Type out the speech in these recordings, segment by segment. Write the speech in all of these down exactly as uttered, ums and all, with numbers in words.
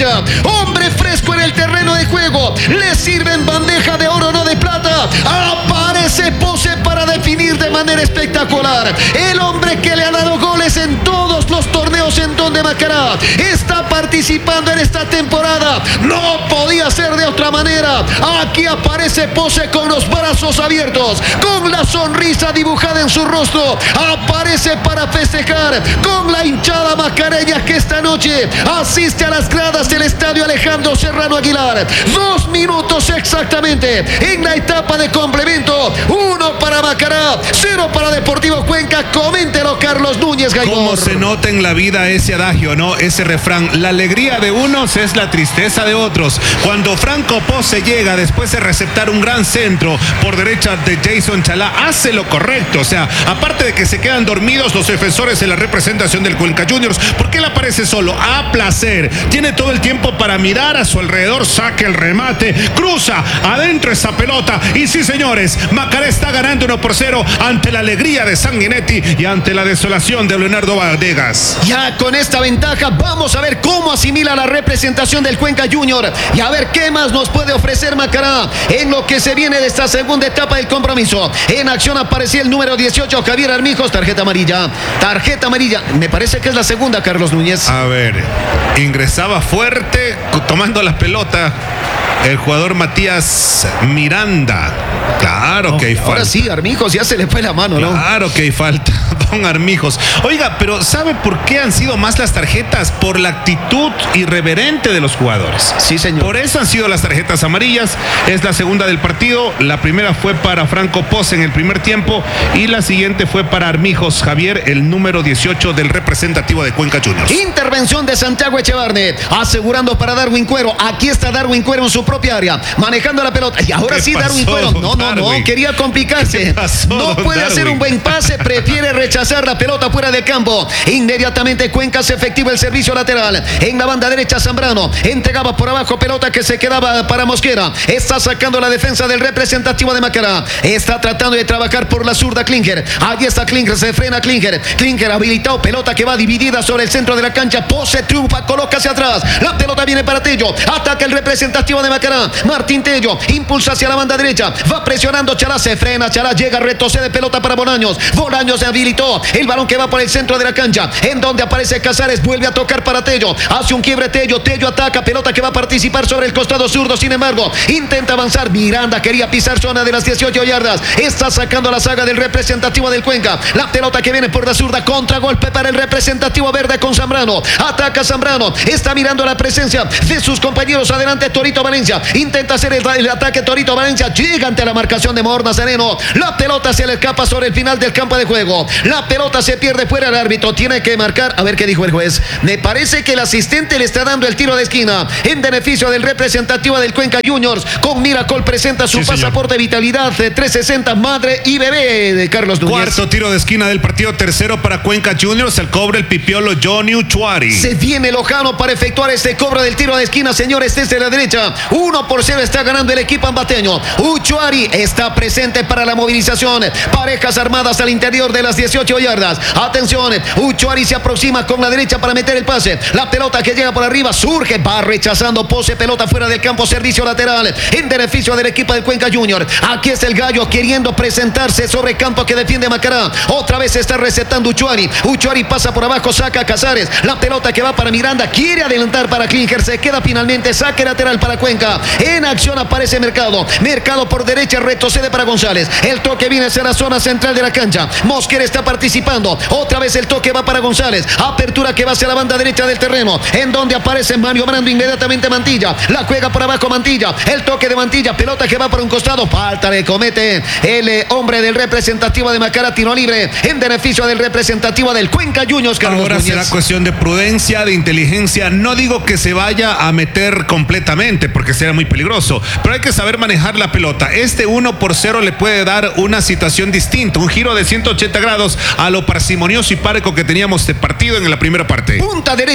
derecha. Hombre fresco en el terreno de juego. Le sirven bandeja de oro, no de plata. Aparece Pose para definir de manera espectacular. El hombre que le ha dado goles en todos los torneos en donde Macará está participando en esta temporada. No podía ser de otra manera. Aquí aparece Pose con los brazos abiertos, con la sonrisa dibujada en su rostro. Aparece para festejar con la hinchada macareña que esta noche asiste a las gradas del estadio Alejandro Serrano Aguilar. Dos minutos exactamente en la etapa de complemento. Uno para Macará, cero para Deportivo Cuenca. Coméntelo, Carlos Núñez Gaibor. ¿Cómo se nota en la vida ese adagio, no? Ese refrán. La alegría de unos es la tristeza de otros. Cuando Franco Pose llega después de receptar un gran centro por derecha de Jason Chalá, hace lo correcto. O sea, aparte de que se quedan dormidos los defensores en la representación del Cuenca Juniors, porque él aparece solo a placer. Tiene todo el tiempo para mirar a su alrededor, saca el remate, cruza adentro esa pelota. Y sí, señores, Macará está ganando uno por cero ante la alegría de Sanguinetti y ante la desolación de Leonardo Valdegas. Ya con esta ventaja vamos a ver cómo asimila la representación del Cuenca Junior y a ver qué más nos puede ofrecer Macará en lo que se viene de esta segunda etapa del compromiso. En acción aparecía el número dieciocho, Javier Armijos, tarjeta amarilla. Tarjeta amarilla, me parece que es la segunda, Carlos Núñez. A ver, ingresaba fuerte tomando la pelota el jugador Matías Miranda. Claro que hay falta. Ahora sí, Armijos ya se le fue la mano, ¿no? Claro que hay falta, don Armijos. Oiga, pero ¿sabe por qué han sido más las tarjetas? Por la actitud irreverente de los jugadores. Sí, señor. Por eso han sido las tarjetas amarillas. Es la segunda del partido. La primera fue para Franco Pose en el primer tiempo y la siguiente fue para Armijos Javier, el número dieciocho del representativo de Cuenca Juniors. Intervención de Santiago Echevarne, asegurando para Darwin Cuero. Aquí está Darwin Cuero en su propia área, manejando la pelota. Y ahora sí, pasó, Darwin Cuero. No, no, no, Darwin? quería complicarse. Pasó, no puede Darwin? hacer un buen pase, prefiere rechazar la pelota fuera del campo. Inmediatamente Cuenca hace efectivo el servicio lateral. En la banda derecha, Zambrano entregaba por abajo pelota que se quedaba para Mosquera. Está sacando la defensa del representativo de Macará. Está tratando de trabajar por la zurda Klinger. Allí está Klinger, se frena Klinger. Klinger habilitado, pelota que va dividida sobre el centro de la cancha. Pose, triunfa, coloca hacia atrás. La pelota viene para Tello. Ataca el representativo de Macará. Martín Tello impulsa hacia la banda derecha. Va presionando Chalá, se frena. Chalá llega, retrocede pelota para Bolaños. Bolaños se habilitó. El balón que va por el centro de la cancha. En donde aparece Casares. Vuelve a tocar para Tello. Hace un quiebre Tello. Tello ataca. Pelota que va a participar sobre el costado zurdo. Sin embargo, intenta avanzar. Miranda quería pisar zona de las dieciocho yardas. Está sacando la saga del representativo del Cuenca. La pelota que viene por la zurda. Contragolpe para el representativo verde con Zambrano. Ataca Zambrano. Está mirando la presencia de sus compañeros. Adelante Torito Valencia. Intenta hacer el, el ataque Torito Valencia. Llega ante la marcación de Mor Nazareno. La pelota se le escapa sobre el final del campo de juego. La pelota se pierde fuera. El árbitro tiene que marcar. A ver qué dijo el juez. Me parece que el asistente le está dando el tiro de esquina en beneficio del representativo del Cuenca Juniors. Con Miracol presenta su sí, pasaporte señor. Vitalidad trescientos sesenta madre y bebé de Carlos Núñez. Cuarto tiro de esquina del partido, tercero para Cuenca Juniors. El cobre el pipiolo Johnny Uchuari. Se viene Lojano para efectuar este cobro del tiro de esquina, señores, desde la derecha. Uno por cero está ganando el equipo ambateño. Uchuari está presente para la movilización. Parejas armadas al interior de las dieciocho yardas. Atención, Uchuari se aproxima con la derecha para meter el pase. La pelota que llega por arriba surge, va rechazando Pose, pelota fuera del campo, servicio lateral en beneficio del equipo del Cuenca Junior. Aquí está el Gallo queriendo presentarse sobre campo que defiende Macará. Otra vez está receptando Uchuari. Uchuari pasa por abajo, saca a Casares. La pelota que va para Miranda, quiere adelantar para Klinger, se queda finalmente, saque lateral para Cuenca. En acción aparece Mercado. Mercado por derecha, retrocede para González. El toque viene hacia la zona central de la cancha. Mosquera está participando. Otra vez el toque va para González. Apertura que va hacia la banda derecha del terreno, en donde aparece Mario Brando, inmediatamente Mantilla. La juega por abajo Mantilla. El toque de Mantilla, pelota que va por un costado. Falta le comete el eh, hombre del representativo de Macará, tiro libre en beneficio del representativo del Cuenca Juniors. Carlos Ahora Núñez. será cuestión de prudencia, de inteligencia. No digo que se vaya a meter completamente porque será muy peligroso, pero hay que saber manejar la pelota. Este uno por cero le puede dar una situación distinta, un giro de ciento ochenta grados a lo parsimonioso y parejo que teníamos de partido en la primera parte. Punta derecha de la cancha.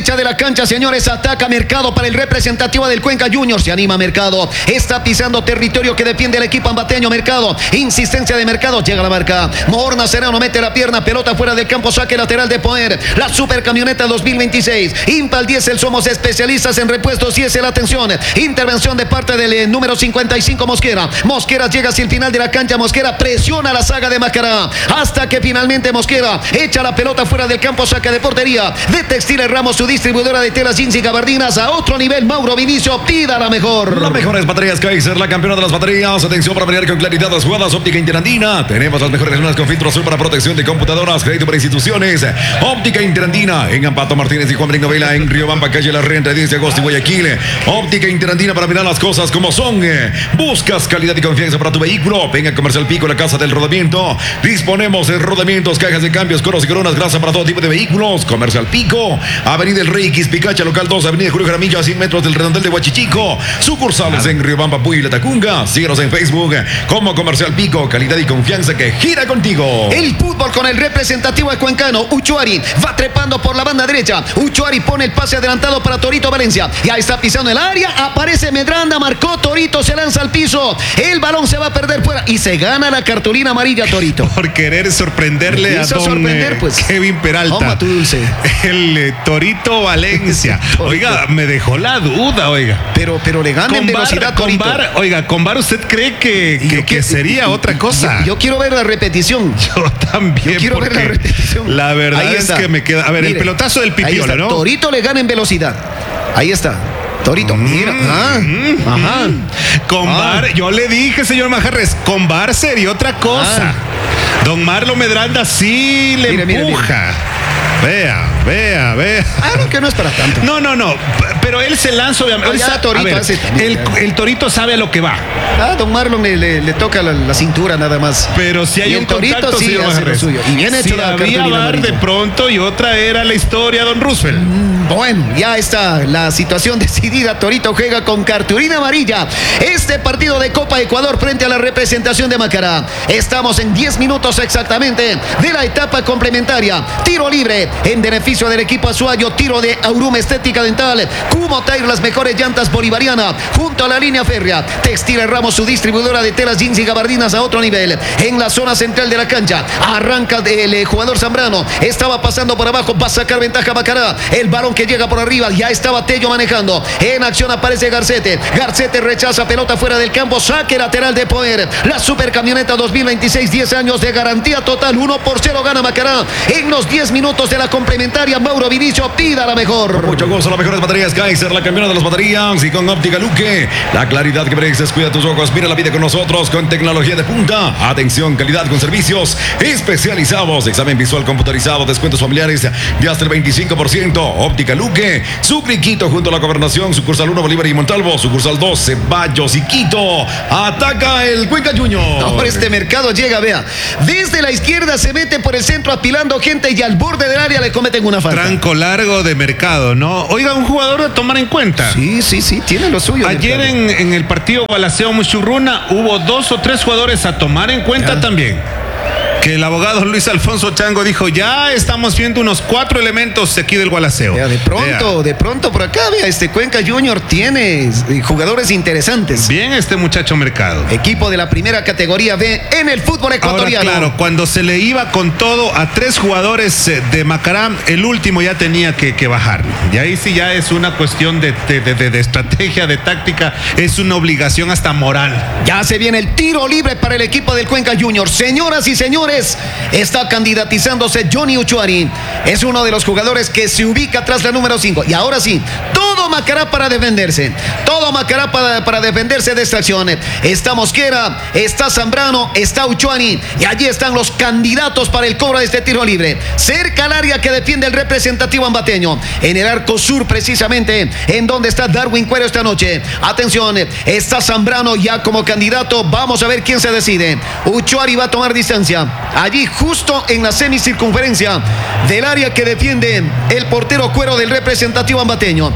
cancha, señores. Ataca Mercado para el representativo del Cuenca Juniors. Se anima Mercado. Está pisando territorio que defiende el equipo ambateño. Mercado. Insistencia de Mercado. Llega la marca. Morna Serrano mete la pierna. Pelota fuera del campo. Saque lateral de poder. La supercamioneta dos mil veintiséis. Impal Diesel. Somos especialistas en repuestos y es la atención. Intervención de parte del eh, número cincuenta y cinco Mosquera. Mosquera llega hacia el final de la cancha. Mosquera presiona la saga de Macará. Hasta que finalmente Mosquera echa la pelota fuera del campo. Saca de portería de Textiles Ramos, su distribuidora de telas jeans y gabardinas. A otro nivel, Mauro Vinicio, pida la mejor. Las mejores baterías Kaiser, la campeona de las baterías. Atención para pelear con claridad las jugadas. Óptica Interandina. Tenemos las mejores lunas con filtro azul para protección de computadoras. Crédito para instituciones. Óptica Interandina. En Ampato Martínez y Juan Benigno Vela. En Riobamba, calle La Renta, diez de agosto y Guayaquil. Óptica Interandina para mirar las cosas como son. Buscas calidad y confianza para tu vehículo. Venga a Comercial Pico, la casa del rodamiento. Disponemos de rodamientos, cajas de cambios, coros y coronas, grasa para todo tipo de vehículos. Comercial Pico, Avenida El Rey, Quizpicacha, local dos, Avenida Julio Jaramillo, a cien metros del redondel de Huachichico. Sucursales en Riobamba, Puy y Latacunga. Síguenos en Facebook como Comercial Pico, calidad y confianza que gira contigo. El fútbol con el representativo de Cuencano. Uchuari va trepando por la banda derecha. Uchuari pone el pase adelantado para Torito Valencia. Ya está pisando el área. Aparece Medranda, marcó Torito, se lanza al piso. El balón se va a perder fuera y se gana la cartulina amarilla Torito. Por querer sorprenderle a don sorprender, eh, pues. Kevin Peralta. Toma tu dulce. El eh, Torito Valencia. Torito. Oiga, me dejó la duda, oiga. Pero, pero le gana en Con velocidad VAR, con Torito. VAR, oiga, con VAR usted cree que, que, Yo que quiero- sería otra cosa. Yo, yo quiero ver la repetición. Yo también. Yo quiero ver la porque repetición. La verdad Ahí es está. que me queda. A ver, Mire, el pelotazo del ahí Pipiolo, está. ¿no? Torito le gana en velocidad. Ahí está. Torito, mira. Ah, ajá. Con Ah. VAR, yo le dije, señor Majarres, con VAR sería otra cosa. Don Marlon Medranda sí le Mire, mire, empuja. Vea, vea, vea. Ah, no, que no es para tanto. No, no, no. p- Pero él se lanza, obviamente. Ah, Él ya, sa- Torito a ver, hace también, el, ya. el Torito sabe a lo que va. Ah, don Marlon le, le- le toca la, la cintura nada más. Pero si hay Y un el Torito contacto, sí señor hace lo Majarres. suyo. Y bien hecho si la había cartulina VAR de amarilla. pronto y otra era la historia, don Roosevelt. Bueno, ya está la situación decidida. Torito juega con cartulina amarilla. Este partido de Copa Ecuador frente a la representación de Macará. Estamos en diez minutos exactamente de la etapa complementaria. Tiro libre en beneficio del equipo azuayo. Tiro de Aurum Estética Dental. Kumo Tire, las mejores llantas bolivariana. Junto a la línea férrea. Textiles Ramos, su distribuidora de telas, jeans y gabardinas a otro nivel. En la zona central de la cancha. Arranca el eh, jugador Zambrano. Estaba pasando por abajo. Va a sacar ventaja Macará. El balón que llega por arriba. Ya estaba Tello manejando. En acción aparece Garcete. Garcete rechaza pelota fuera del campo. Saque lateral de poder. La supercamioneta dos mil veintiséis. diez años de garantía total. uno por cero gana Macará. En los diez minutos de la complementaria. Mauro Vinicio pida la mejor. Mucho gusto, las mejores baterías Kaiser, la campeona de las baterías y con óptica Luque. La claridad que mereces, cuida tus ojos, mira la vida con nosotros con tecnología de punta. Atención, calidad con servicios especializados. Examen visual computarizado, descuentos familiares de hasta el veinticinco por ciento. Óptica Luque, Sucre y Quito junto a la gobernación, sucursal uno Bolívar y Montalvo, sucursal dos Ceballos y Quito. Ataca el Cuenca Junior. Ahora este Mercado llega, vea. Desde la izquierda se mete por el centro apilando gente y al borde del área le cometen una falta. Tranco largo de Mercado, ¿no? Oiga, un jugador a tomar en cuenta. Sí, sí, sí, tiene lo suyo. Ayer Mercado. en, en el partido Balaceo Muchurruna hubo dos o tres jugadores a tomar en cuenta Ya. también. Que el abogado Luis Alfonso Chango dijo, ya estamos viendo unos cuatro elementos aquí del Gualaceo. Vea, de pronto, Vea. de pronto por acá, vea, este Cuenca Junior tiene eh, jugadores interesantes. Bien este muchacho Mercado. Equipo de la primera categoría B en el fútbol Ahora, ecuatoriano. claro, cuando se le iba con todo a tres jugadores eh, de Macará, el último ya tenía que, que bajar. Y ahí sí ya es una cuestión de, de- de- de- de estrategia, de táctica, es una obligación hasta moral. Ya se viene el tiro libre para el equipo del Cuenca Junior. Señoras y señores, está candidatizándose Johnny Uchuari. Es uno de los jugadores que se ubica tras la número cinco. Y ahora sí, todo Macará para defenderse. Todo Macará para, para defenderse de esta acción. Está Mosquera, está Zambrano, está Uchuari. Y allí están los candidatos para el cobro de este tiro libre. Cerca al área que defiende el representativo ambateño. En el arco sur, precisamente, en donde está Darwin Cuero esta noche. Atención, está Zambrano ya como candidato. Vamos a ver quién se decide. Uchuari va a tomar distancia. Allí justo en la semicircunferencia del área que defiende el portero Cuero del representativo ambateño. La va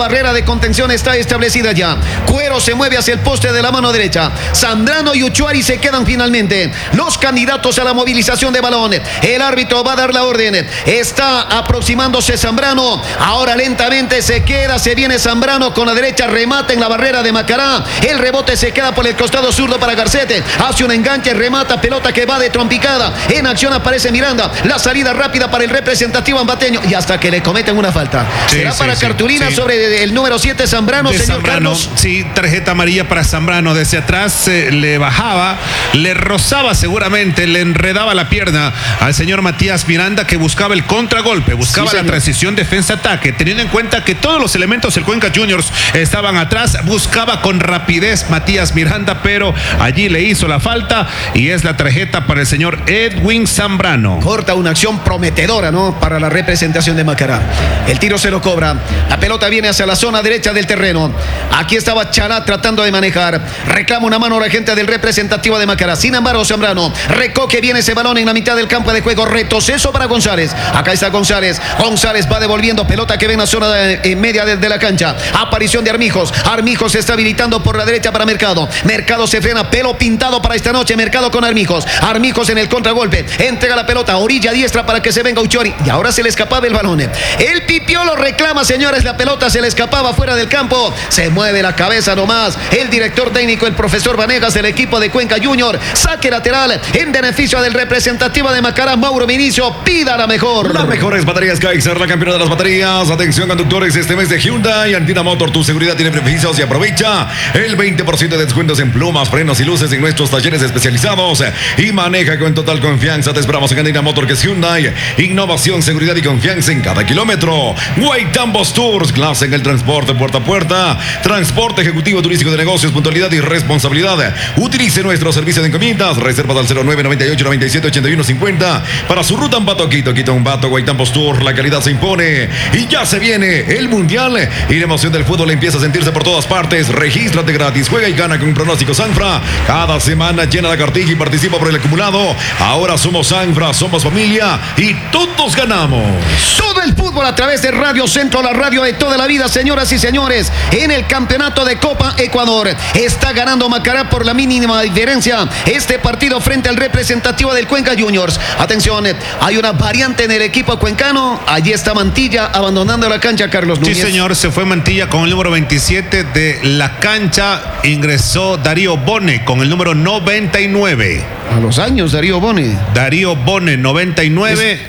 barrera de contención está establecida ya. Cuero se mueve hacia el poste de la mano derecha. Zambrano y Uchuari se quedan finalmente los candidatos a la movilización de balón. El árbitro va a dar la orden. Está aproximándose Zambrano. Ahora lentamente se queda, se viene Zambrano con la derecha, remata en la barrera de Macará. El rebote se queda por el costado zurdo para Garcete. Hace un enganche, remata, pelota que va de trompicada. En acción aparece Miranda. La salida rápida para el representativo ambateño. Y hasta que le cometen una falta. Sí, Será sí, para sí, cartulina sí. sobre el número siete, Zambrano, de señor Zambrano, Carlos. sí, tarjeta amarilla para Zambrano. Desde atrás eh, le bajaba, le rozaba seguramente, le enredaba la pierna al señor Matías Miranda, que buscaba el contragolpe, buscaba Sí, la señor. transición defensa-ataque, teniendo en cuenta que todos los elementos del Cuenca Juniors estaban atrás. Buscaba con rapidez Matías Miranda, pero allí le hizo la falta y es la tarjeta para el señor Edwin Zambrano. Corta una acción prometedora, ¿no? Para la representación de Macará. El tiro se lo cobra. La pelota viene hacia la zona derecha del terreno. Aquí estaba Chalá tratando de manejar. Reclama una mano a la gente del representativo de Macará. Sin embargo, Zambrano recoge bien ese balón en la mitad del campo de juego. Retroceso para González. Acá está González. González va devolviendo pelota que ve en la zona de, en media de, de la cancha. Aparición de Armijos. Armijos se está habilitando por la derecha para Mercado. Mercado se frena. Pelo pintado para esta noche. Mercado con Armijos. Armijos en el contragolpe. Entrega la pelota. Orilla diestra para que se venga Uchuari. Y ahora se le escapaba el balón. El Pipiolo reclama, señores. La pelota se le escapaba fuera del campo. Se mueve la cabeza nomás. El director técnico, el profesor Vanegas del equipo de Cuenca Junior. Saque lateral en beneficio del representativo de Macará, Mauro Vinicio. Pida la mejor. Las mejores baterías Kaiser, la campeona de las baterías. Atención, conductores, este mes de Hyundai Antina Motor, tu seguridad tiene beneficios y aprovecha el veinte por ciento de descuentos en plumas, frenos y luces en nuestros talleres especializados. Y maneja con total confianza. Te esperamos en Antina Motor, que es Hyundai. Innovación, seguridad y confianza en cada kilómetro. Guaitambos Tours, clase en el transporte puerta a puerta. Transporte ejecutivo turístico de negocios, puntualidad y responsabilidad. Utilice nuestro servicio de encomiendas. Reservas al cero nueve noventa y ocho noventa y siete ochenta y uno cincuenta para su ruta Ambato Quito. Quito Ambato, Guaitambos Tour. La calidad se impone. Y ya se viene el mundial. Y la emoción del fútbol empieza a sentirse por todas partes. Regístrate gratis. Juega y gana con un pronóstico Sanfra. Cada semana llena la cartilla y participa por el acumulado. Ahora somos Sanfra, somos familia y todos ganamos. Todo el fútbol a través de Radio Centro, la radio de toda la vida, señoras y señores. En el campeonato de Copa Ecuador está ganando Macará por la mínima diferencia este partido frente al representativo del Cuenca Juniors. Atención, hay una variante en el equipo cuencano. Allí está Mantilla abandonando la cancha, Carlos Núñez. Sí, señor, se fue Mantilla con el número veintisiete de la cancha. Ingresó Darío Bone con el número noventa y nueve. A los años, Darío Bone. Darío Bone, noventa y nueve.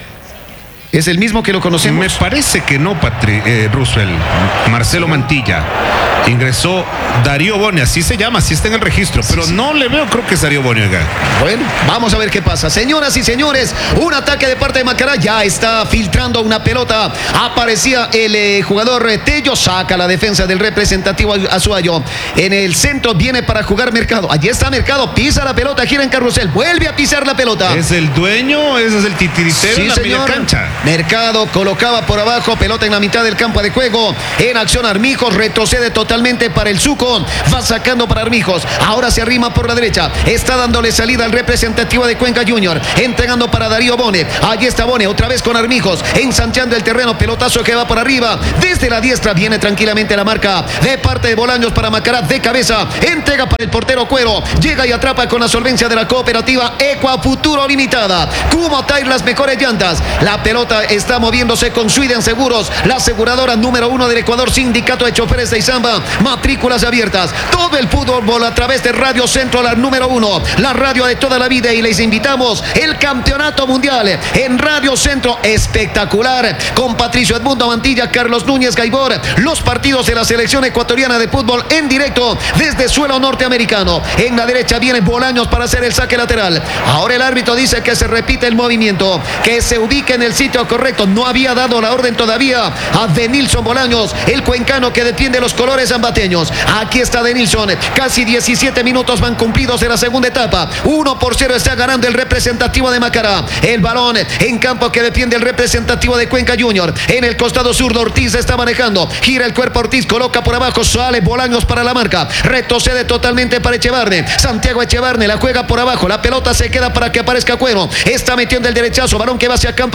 ¿Es el mismo que lo conocemos? Me parece que no, Patri, eh, Roosevelt. Marcelo Mantilla. Ingresó Darío Bone, así se llama, así está en el registro, pero sí, sí. no le veo, creo que es Darío Bone acá. Bueno, vamos a ver qué pasa. Señoras y señores, un ataque de parte de Macará. Ya está filtrando una pelota. Aparecía el eh, jugador eh, Tello. Saca la defensa del representativo Azuayo. En el centro viene para jugar Mercado. Allí está Mercado. Pisa la pelota, gira en carrusel. Vuelve a pisar la pelota. ¿Es el dueño? ¿Ese es el titiritero Sí, en la media señor. cancha? Mercado colocaba por abajo, pelota en la mitad del campo de juego. En acción Armijos, retrocede totalmente para el Zuco. Va sacando para Armijos. Ahora se arrima por la derecha. Está dándole salida al representativo de Cuenca Junior. Entregando para Darío Bone. Allí está Bone, otra vez con Armijos. Ensanchando el terreno, pelotazo que va por arriba. Desde la diestra viene tranquilamente la marca de parte de Bolaños para Macará de cabeza. Entrega para el portero Cuero. Llega y atrapa con la solvencia de la cooperativa Ecuafuturo Limitada. Kumo Tire, las mejores llantas. La pelota está moviéndose con Sweden Seguros, la aseguradora número uno del Ecuador, sindicato de choferes de Izamba, matrículas abiertas. Todo el fútbol a través de Radio Centro, la número uno, la radio de toda la vida, y les invitamos el campeonato mundial en Radio Centro, espectacular, con Patricio Edmundo Mantilla, Carlos Núñez Gaibor, los partidos de la selección ecuatoriana de fútbol en directo desde suelo norteamericano. En la derecha viene Bolaños para hacer el saque lateral. Ahora el árbitro dice que se repite el movimiento, que se ubique en el sitio correcto. No había dado la orden todavía a Denilson Bolaños, el cuencano que defiende los colores ambateños. Aquí está Denilson. Casi diecisiete minutos van cumplidos de la segunda etapa. uno por cero está ganando el representativo de Macará. El balón en campo que defiende el representativo de Cuenca Junior. En el costado zurdo Ortiz está manejando. Gira el cuerpo Ortiz, coloca por abajo, sale Bolaños para la marca. Retrocede totalmente para Echevarne. Santiago Echevarne la juega por abajo. La pelota se queda para que aparezca Cuero. Está metiendo el derechazo. Balón que va hacia campo que defiende el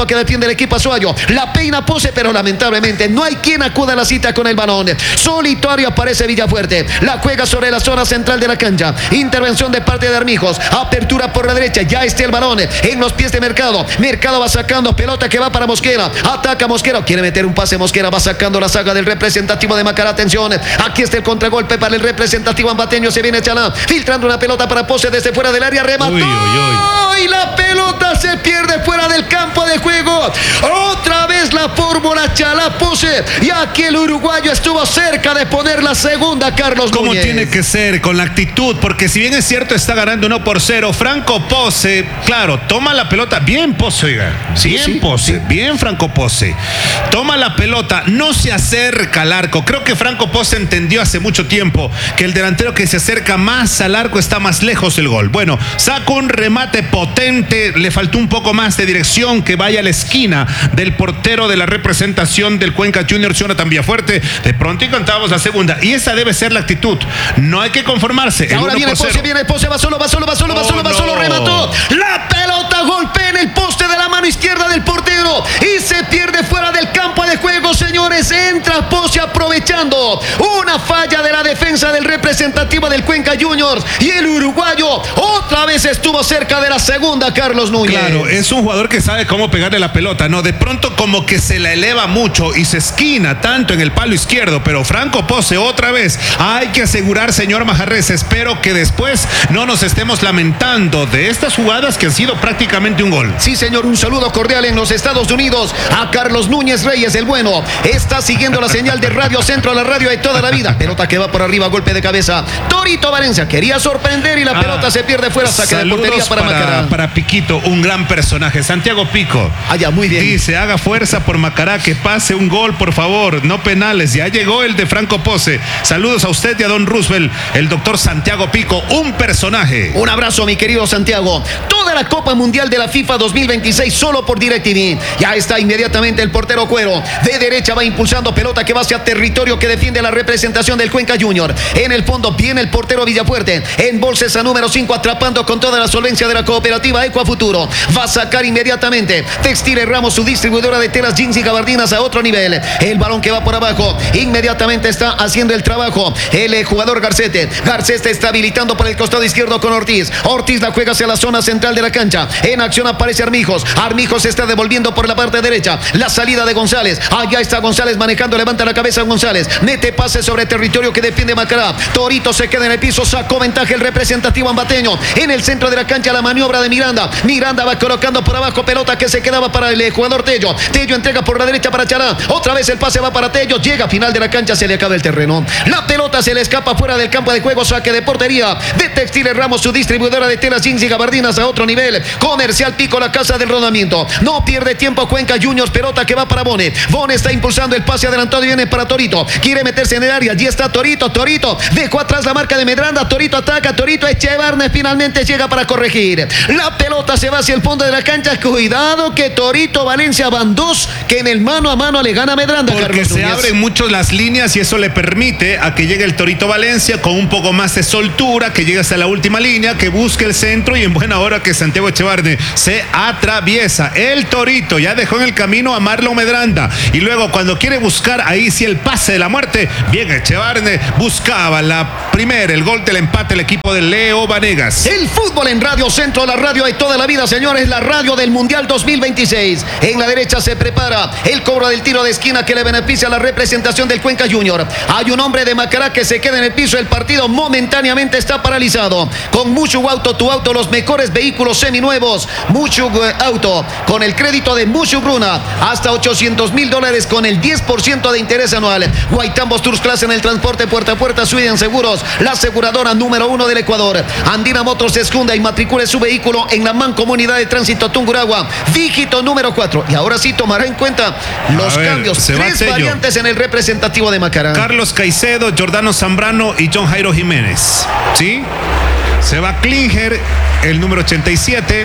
del equipo azuayo. La peina Pose, pero lamentablemente no hay quien acuda a la cita con el balón. Solitario aparece Villafuerte. La juega sobre la zona central de la cancha. Intervención de parte de Armijos. Apertura por la derecha. Ya está el balón en los pies de Mercado. Mercado va sacando pelota que va para Mosquera. Ataca Mosquera. Quiere meter un pase Mosquera. Va sacando la saga del representativo de Macará. Atención. Aquí está el contragolpe para el representativo ambateño. Se viene Chalá. Filtrando una pelota para Pose desde fuera del área. Remató. Uy, uy, uy. Y la pelota se pierde fuera del campo de juego. Otra vez la fórmula Chalá Pose. Y aquí el uruguayo estuvo cerca de poner la segunda, Carlos Como Núñez. tiene que ser, con la actitud, porque si bien es cierto está ganando uno por cero, Franco Pose, claro, toma la pelota, bien Pose, oiga, sí, bien sí, Pose, sí. bien Franco Pose, toma la pelota, no se acerca al arco. Creo que Franco Pose entendió hace mucho tiempo que el delantero que se acerca más al arco está más lejos del gol. Bueno, saca un remate potente, le faltó un poco más de dirección, que vaya a la esquina del portero de la representación del Cuenca Juniors, Jonathan Villafuerte. De pronto encontramos la segunda, y esa debe ser la actitud. No hay que conformarse. Y ahora viene Pose, viene Pose, va solo, va solo, va solo, va solo, va solo, remató. La pelota golpea en el poste de la mano izquierda del portero y se pierde fuera del campo de juego, señores. Entra Pose aprovechando una falla de la defensa del representativo del Cuenca Juniors, y el uruguayo otra vez estuvo cerca de la segunda, Carlos Núñez. Claro, es un jugador que sabe cómo pegarle la pelota, ¿no? De pronto como que se la eleva mucho y se esquina tanto en el palo izquierdo, pero Franco Pose otra vez. Hay que asegurar, señor Majarrés, espero que después no nos estemos lamentando de estas jugadas que han sido prácticamente un gol. Sí, señor, un saludo cordial en los Estados Unidos a Carlos Núñez Reyes, el bueno. Está siguiendo la señal de Radio Centro, la radio de toda la vida. Pelota que va por arriba, golpe de cabeza. Torito Valencia quería sorprender y la ah, pelota se pierde fuera. Saque de portería para para, Macará. Para Piquito, un gran personaje. Santiago Pico. Allá, muy bien. Dice, haga fuerza por Macará, que pase un gol, por favor, no penales. Ya llegó el de Franco Pose. Saludos a usted y a don Roosevelt, el doctor Santiago Pico, un personaje. Un abrazo, mi querido Santiago. Toda la Copa Mundial de la FIFA dos mil veintiséis solo por DirecTV. Ya está inmediatamente el portero Cuero. De derecha va impulsando pelota que va hacia territorio que defiende la representación del Cuenca Junior. En el fondo viene el portero Villafuerte. En bolsa esa número cinco, atrapando con toda la solvencia de la cooperativa Ecuafuturo. Va a sacar inmediatamente Textiles Ramos, su distribuidora de telas, jeans y gabardinas, a otro nivel. El balón que va por abajo. Inmediatamente está haciendo el trabajo el eh, jugador Garcete. Garcete está habilitando por el costado izquierdo con Ortiz. Ortiz la juega hacia la zona central de la cancha. En acción aparece Armijos. Armijos se está devolviendo por la parte derecha. La salida de González. Allá está González manejando. Levanta la cabeza González. Mete pase sobre territorio que defiende Macará. Torito se queda en el piso. Sacó ventaja el representativo ambateño. En el centro de la cancha la maniobra de Miranda. Miranda va colocando por abajo pelota que se quedaba para el jugador Tello. Tello entrega por la derecha para Chalá. Otra vez el pase va para Tello. Llega a final de la cancha. Se le acaba el terreno. La pelota se le escapa fuera del campo de juego. Saque de portería de Textiles Ramos, su distribuidora de telas, jeans y gabardinas, a otro nivel. Comercial Pico, la casa del rodamiento. No pierde tiempo Cuenca Juniors. Pelota que va para Bone. Bone está impulsando el pase adelantado y viene para Torito. Quiere meterse en el área. Allí está Torito. Torito dejó atrás la marca de Medranda. Torito ataca. Torito Echevarne finalmente llega para corregir. La pelota se va hacia el fondo de la cancha. Cuidado que Torito Valencia van dos, que en el mano a mano le gana Medranda. Porque Carlos se Núñez. abren mucho las líneas y eso le permite a que llegue el Torito Valencia con un poco más de soltura, que llegue hasta la última línea, que busque el centro, y en buena hora que Santiago Echevarne se atraviesa. El Torito ya dejó en el camino a Marlon Medranda, y luego cuando quiere buscar ahí sí el pase de la muerte, bien Echevarne buscaba la primera, el gol del empate, el equipo de Leo Vanegas. El fútbol en Radio Centro, la radio de toda la vida, señores, la radio del Mundial dos mil veintiséis. En la derecha se prepara el cobro del tiro de esquina que le beneficia a la representación del Cuenca Junior. Hay un hombre de Macará que se queda en el piso. El partido momentáneamente está paralizado. Con Mucho Auto, tu auto, los mejores vehículos seminuevos. Mucho Auto, con el crédito de Mucho Bruna, hasta ochocientos mil dólares con el diez por ciento de interés anual. Guaitambos Tours Class en el transporte puerta a puerta. Sweden Seguros, la aseguradora número uno del Ecuador. Andina Motors escunda y matricule su vehículo en la Mancomunidad de Tránsito Tungurahua, dígito número cuatro. Y ahora sí tomará en cuenta los ver, cambios. Tres variantes en el representativo de Macará. Carlos Caicedo, Jordano Zambrano y John Jairo Jiménez. ¿Sí? Se va Klinger, el número ochenta y siete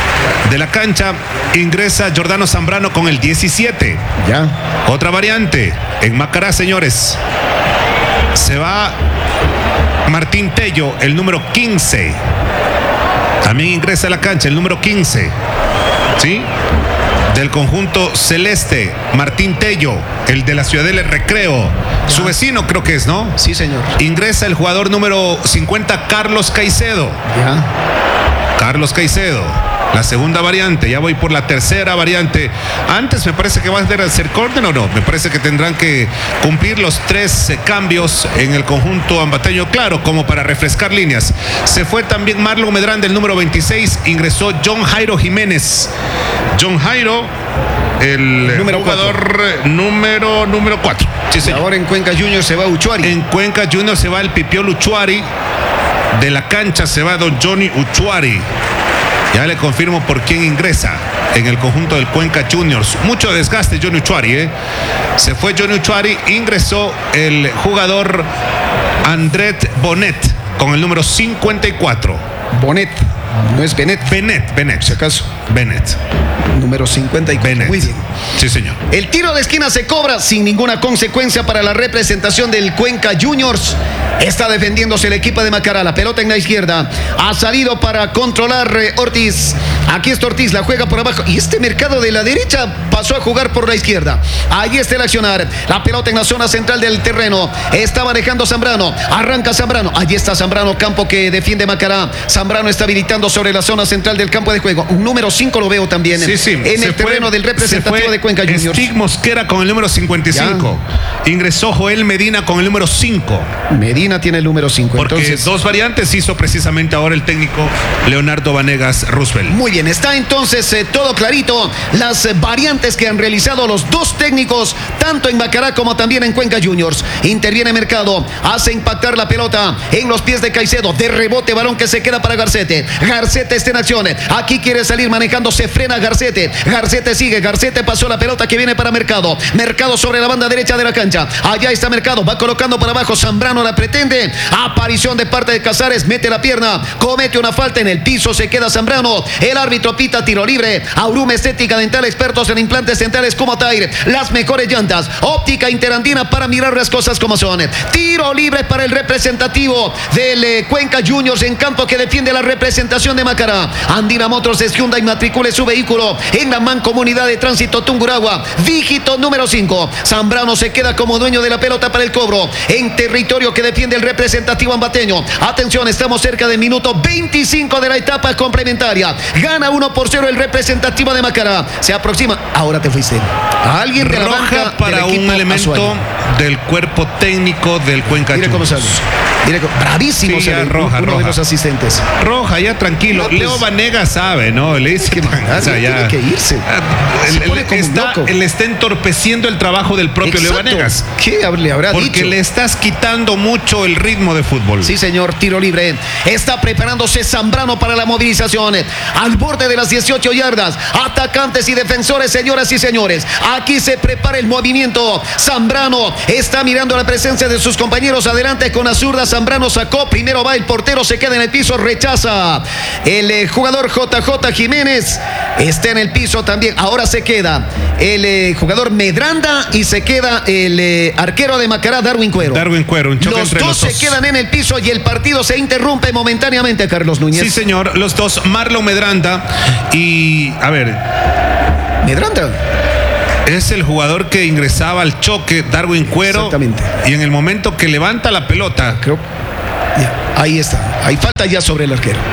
de la cancha. Ingresa Jordano Zambrano con el diecisiete. Ya. Otra variante en Macará, señores. Se va Martín Tello, el número quince. También ingresa a la cancha el número quince. ¿Sí? del conjunto celeste, Martín Tello, el de la Ciudadela del Recreo. Ya. Su vecino creo que es, ¿no? Sí, señor. Ingresa el jugador número cincuenta, Carlos Caicedo. Ya. Carlos Caicedo. La segunda variante, ya voy por la tercera variante. Antes me parece que va a ser córner o no. Me parece que tendrán que cumplir los tres eh, cambios en el conjunto ambateño, claro, como para refrescar líneas. Se fue también Marlon Medrán del número veintiséis, ingresó John Jairo Jiménez. John Jairo, el número jugador cuatro. número número cuatro. Sí, sí. Ahora en Cuenca Junior se va Uchuari. En Cuenca Junior se va el Pipiol Uchuari. De la cancha se va don Johnny Uchuari. Ya le confirmo por quién ingresa en el conjunto del Cuenca Juniors. Mucho desgaste Johnny Uchuari, ¿eh? Se fue Johnny Uchuari, ingresó el jugador Andret Bonet con el número cincuenta y cuatro. Bonet, no es Benet. Benet, Benet. Si acaso. Benet. Número cincuenta y cuatro. Benet. Muy bien. Sí, señor. El tiro de esquina se cobra sin ninguna consecuencia para la representación del Cuenca Juniors. Está defendiéndose el equipo de Macará. La pelota en la izquierda. Ha salido para controlar eh, Ortiz. Aquí está Ortiz, la juega por abajo. Y este mercado de la derecha pasó a jugar por la izquierda. Ahí está el accionar. La pelota en la zona central del terreno. Está manejando Zambrano. Arranca Zambrano. Allí está Zambrano, campo que defiende Macará. Zambrano está habilitando sobre la zona central del campo de juego. Un número cinco lo veo también. Sí, sí. En el fue, terreno del representativo de Cuenca Juniors. Stig Mosquera con el número cincuenta y cinco. Ya. Ingresó Joel Medina con el número cinco. Medina tiene el número cinco. Porque entonces, dos variantes hizo precisamente ahora el técnico Leonardo Vanegas Roosevelt. Muy bien, está entonces eh, todo clarito. Las eh, variantes que han realizado los dos técnicos, tanto en Macará como también en Cuenca Juniors. Interviene Mercado, hace impactar la pelota en los pies de Caicedo. De rebote, balón que se queda para Garcete. Garcete está en acción. Aquí quiere salir manejando, se frena Garcete. Garcete sigue, Garcete pasó la pelota que viene para Mercado. Mercado sobre la banda derecha de la cancha. Allá está Mercado, va colocando para abajo. Zambrano la pretende. Aparición de parte de Casares, mete la pierna, comete una falta en el piso, se queda Zambrano. El árbitro pita tiro libre. Aurum Estética Dental, expertos en implantes dentales como Tair. Las mejores llantas. Óptica Interandina para mirar las cosas como son. Tiro libre para el representativo del eh, Cuenca Juniors en campo que defiende la representación de Macará. Andina Motors es Hyundai, matricule su vehículo en la Mancomunidad de Tránsito Tungurahua. Dígito número cinco. Zambrano se queda como dueño de la pelota para el cobro en territorio que defiende el representativo ambateño. Atención, estamos cerca del minuto veinticinco de la etapa complementaria. Gana uno por cero el representativo de Macará. Se aproxima. Ahora te fuiste. A alguien de la roja para un elemento del cuerpo técnico del Cuenca Juniors. Mire cómo sale. Mire, bravísimo sí, sale roja, uno roja. de los asistentes. Roja, ya tranquilo. No, pues, Leo Vanegas sabe, ¿no? Le dice que o sea, ya, tiene que irse. El, el, el, está, le está entorpeciendo el trabajo del propio Exacto. Leo Vanegas. ¿Qué le habrá Porque dicho? le estás quitando mucho el ritmo de fútbol. Sí, señor, tiro libre. Está preparándose Zambrano para la movilización. Al borde de las dieciocho yardas. Atacantes y defensores, señoras y señores. Aquí se prepara el movimiento. Zambrano está mirando la presencia de sus compañeros. Adelante con la zurda. Zambrano sacó. Primero va el portero, se queda en el piso, rechaza. El eh, jugador J J Jiménez está en el piso también. Ahora se queda el eh, jugador Medranda y se queda el eh, arquero de Macará, Darwin Cuero. Darwin Cuero, un choque los entre dos los dos. se quedan en el piso y el partido se interrumpe momentáneamente, Carlos Núñez. Sí, señor, los dos, Marlon Medranda y, a ver... Medranda. Es el jugador que ingresaba al choque, Darwin Cuero. Exactamente. Y en el momento que levanta la pelota... Creo... Ya, ahí está. Hay falta ya sobre el arquero.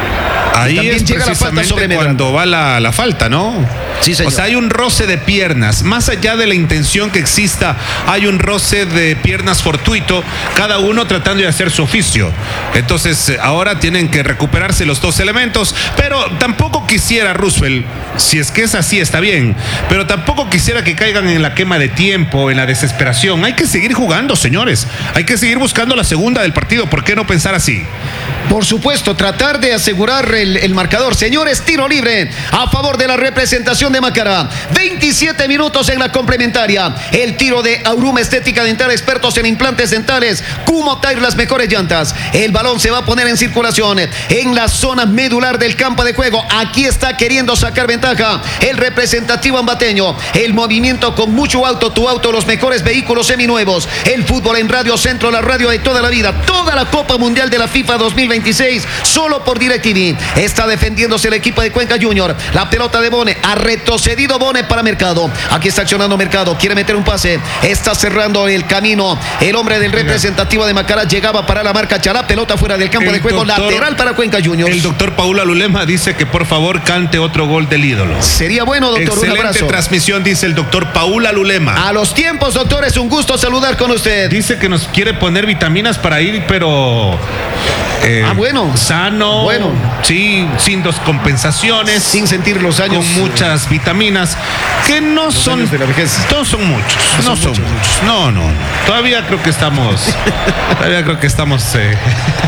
Ahí es llega precisamente la falta sobre cuando va la, la falta, ¿no? Sí, señor. O sea, hay un roce de piernas. Más allá de la intención que exista, hay un roce de piernas fortuito, cada uno tratando de hacer su oficio. Entonces, ahora tienen que recuperarse los dos elementos, pero tampoco quisiera, Roosevelt, si es que es así, está bien, pero tampoco quisiera que caigan en la quema de tiempo, en la desesperación. Hay que seguir jugando, señores. Hay que seguir buscando la segunda del partido. ¿Por qué no pensar así? Por supuesto, tratar de asegurar el, el marcador. Señores, tiro libre a favor de la representación de Macará. veintisiete minutos en la complementaria. El tiro de Aurum Estética Dental, expertos en implantes dentales. Kumo Tire, las mejores llantas. El balón se va a poner en circulación en la zona medular del campo de juego. Aquí está queriendo sacar ventaja el representativo ambateño. El movimiento con mucho auto, tu auto, los mejores vehículos seminuevos. El fútbol en Radio Centro, la radio de toda la vida. Toda la Copa Mundial de la FIFA dos mil veintiséis, solo por DirecTV. Está defendiéndose el equipo de Cuenca Junior. La pelota de Bone. Arranca retrocedido Bone para Mercado. Aquí está accionando Mercado, quiere meter un pase, está cerrando el camino. El hombre del representativo de Macará llegaba para la marca Chalá, pelota fuera del campo El de juego, doctor, lateral para Cuenca Juniors. El doctor Paula Lulema dice que por favor cante otro gol del ídolo. Sería bueno, doctor. Excelente un abrazo. Transmisión, dice el doctor Paula Lulema. A los tiempos, doctor, es un gusto saludar con usted. Dice que nos quiere poner vitaminas para ir, pero... Eh, ah, bueno. Sano. Bueno. Sí, sin descompensaciones. Sin sentir los años. Con muchas vitaminas que no son... años de la vejez. No son muchos. No, No son, son muchos. muchos. No, no, no. Todavía creo que estamos... todavía creo que estamos... Eh,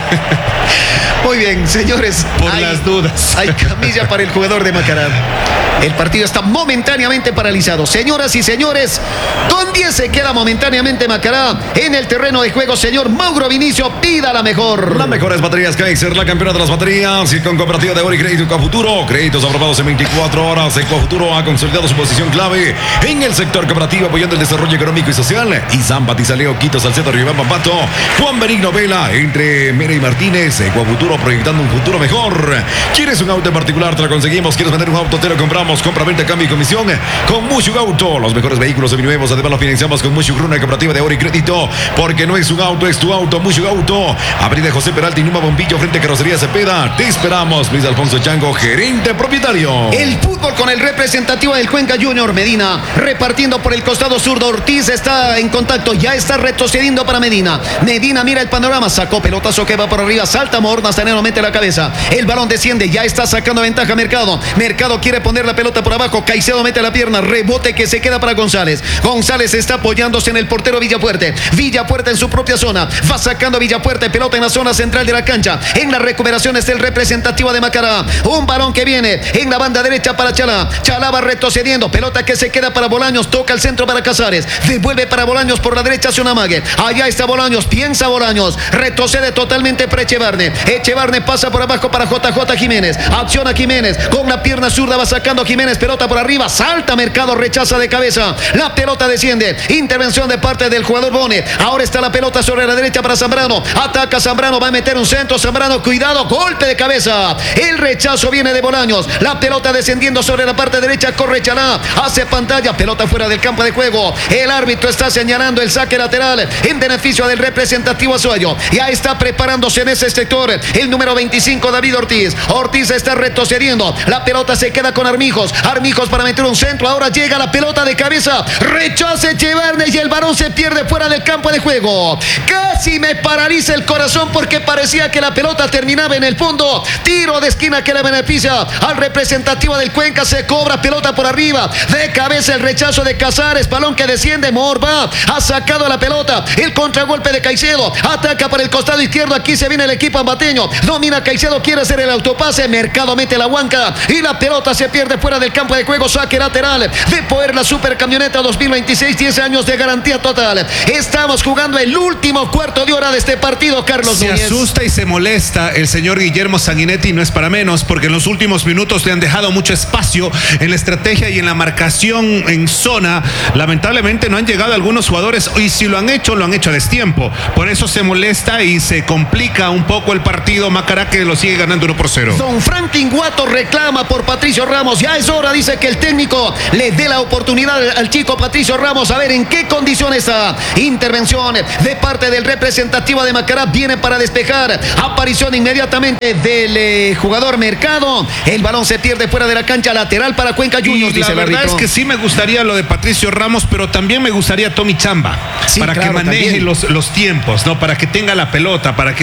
Muy bien, señores. por hay, las dudas. Hay camilla para el jugador de Macará. El partido está momentáneamente paralizado. Señoras y señores, con diez se queda momentáneamente Macará en el terreno de juego. Señor Mauro Vinicio, pida la mejor. Las mejores baterías Kaiser, la campeona de las baterías, y con cooperativa de oro y crédito Ecofuturo. Créditos aprobados en veinticuatro horas. Ecofuturo ha consolidado su posición clave en el sector cooperativo, apoyando el desarrollo económico y social. Izam, Batizaleo, Quito, Salcedo, Riván, Pampato, Juan Benigno Vela, entre Mera y Martínez. Ecofuturo proyectando un futuro mejor. ¿Quieres un auto en particular? Te lo conseguimos. ¿Quieres vender un auto? Te lo compramos. Compra, venta, cambio y comisión con Mushug Auto. Los mejores vehículos seminuevos. Además lo financiamos con Mushug, una cooperativa de oro y crédito. Porque no es un auto, es tu auto. Mushug Auto. Avenida José Peralta y Numa Bombillo, frente a Carrocería Cepeda. Te esperamos. Luis Alfonso Chango, gerente propietario. El fútbol con el representativo del Cuenca Junior. Medina repartiendo por el costado zurdo. Ortiz está en contacto. Ya está retrocediendo para Medina. Medina mira el panorama. Sacó pelotazo que va por arriba. Salta Morna. Sanero mete la cabeza. El balón desciende. Ya está sacando ventaja Mercado. Mercado quiere poner la pelota por abajo. Caicedo mete la pierna. Rebote que se queda para González. González está apoyándose en el portero Villafuerte. Villafuerte en su propia zona. Va sacando Villafuerte. Pelota en la zona central de la cancha. En la recuperación está el representativo de Macará. Un balón que viene en la banda derecha para Chalá. Chalá va retrocediendo. Pelota que se queda para Bolaños. Toca el centro para Casares. Devuelve para Bolaños por la derecha hacia una mague. Allá está Bolaños. Piensa Bolaños. Retrocede totalmente para Echevarne. Echevarne pasa por abajo para J J Jiménez. Acciona Jiménez. Con la pierna zurda va sacando Jiménez. Pelota por arriba. Salta Mercado. Rechaza de cabeza. La pelota desciende. Intervención de parte del jugador Bone. Ahora está la pelota sobre la derecha para Zambrano. Ataca Zambrano. Va a meter un centro. Zambrano. Cuidado. Golpe de cabeza. El rechazo viene de Bolaños. La pelota descendiendo sobre la parte derecha. Corre Chalá. Hace pantalla. Pelota fuera del campo de juego. El árbitro está señalando el saque lateral en beneficio del representativo Azuayo. Ya está preparándose en ese sector el número veinticinco, David Ortiz. Ortiz está retrocediendo. La pelota se queda con Armijos. Armijos para meter un centro. Ahora llega la pelota de cabeza. Rechaza Echevarne y el balón se pierde fuera del campo de juego. Casi me paraliza el corazón porque parecía que la pelota terminaba en el fondo. Tiro de esquina que le beneficia al representativo del Cuenca. Se cobra pelota por arriba. De cabeza el rechazo de Casares. Balón que desciende. Morba ha sacado la pelota. El contragolpe de Caicedo. Ataca por el costado izquierdo. Aquí se viene el equipo ambateño. Domina Caicedo. Quiere hacer el autopase. Mercado mete la huanca. Y la pelota se pierde fuera del campo de juego. Saque lateral de Poder la Supercamioneta dos mil veintiséis. diez años de garantía total. Estamos jugando el último cuarto de hora de este partido, Carlos Se Núñez. asusta y se molesta el señor Guillermo Sanguinetti, no es para menos, porque en los últimos minutos le han dejado mucho espacio en la estrategia y en la marcación en zona. Lamentablemente no han llegado algunos jugadores, y si lo han hecho, lo han hecho a destiempo. Por eso se molesta y se complica un poco el partido. Macará que lo sigue ganando uno por cero. Don Franklin Guato reclama por Patricio Ramos. Ya es hora, dice, que el técnico le dé la oportunidad al chico Patricio Ramos a ver en qué condiciones está. Intervención de parte del representativo de Macará. Viene para despejar. Aparición inmediatamente del eh, jugador Mercado. El balón se pierde fuera de la cancha. Lateral para Cuenca Juniors, Y dice la el verdad árbitro. es que sí me gustaría lo de Patricio Ramos, pero también me gustaría Tommy Chamba, Sí, para claro, que maneje también. los, los tiempos, ¿no? Para que tenga la pelota, para que